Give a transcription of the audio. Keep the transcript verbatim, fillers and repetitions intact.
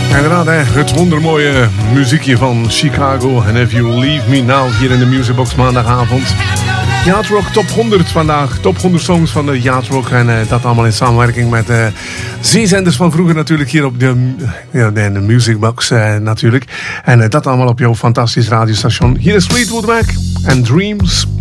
Inderdaad, hè, het wondermooie muziekje van Chicago. En If You Leave Me Now hier in de Musicbox maandagavond. Yacht Rock Top honderd vandaag. Top honderd songs van de Yacht Rock. En uh, dat allemaal in samenwerking met uh, zeezenders van vroeger natuurlijk hier op de, uh, de, de Musicbox uh, natuurlijk. En uh, dat allemaal op jouw fantastisch radiostation. Hier is Fleetwood Mac en Dreams.